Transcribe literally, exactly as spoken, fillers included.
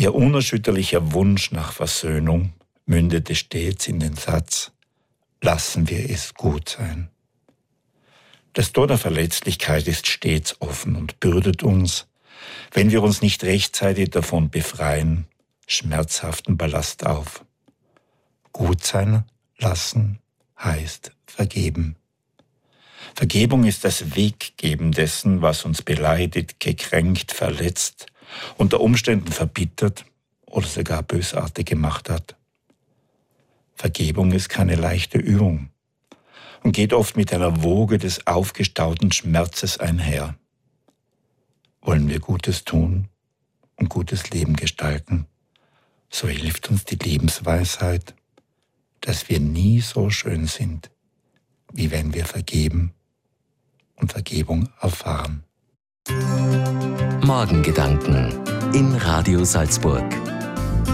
Ihr unerschütterlicher Wunsch nach Versöhnung mündete stets in den Satz: Lassen wir es gut sein. Das Tor der Verletzlichkeit ist stets offen und bürdet uns, wenn wir uns nicht rechtzeitig davon befreien, schmerzhaften Ballast auf. Gut sein lassen heißt vergeben. Vergebung ist das Weggeben dessen, was uns beleidigt, gekränkt, verletzt, unter Umständen verbittert oder sogar bösartig gemacht hat. Vergebung ist keine leichte Übung und geht oft mit einer Woge des aufgestauten Schmerzes einher. Wollen wir Gutes tun und gutes Leben gestalten, so hilft uns die Lebensweisheit, dass wir nie so schön sind, wie wenn wir vergeben und Vergebung erfahren. Morgengedanken in Radio Salzburg.